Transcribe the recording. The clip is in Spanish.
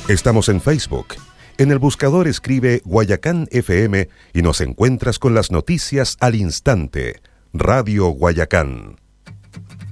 Estamos en Facebook. En el buscador escribe Guayacán FM y nos encuentras con las noticias al instante. Radio Guayacán.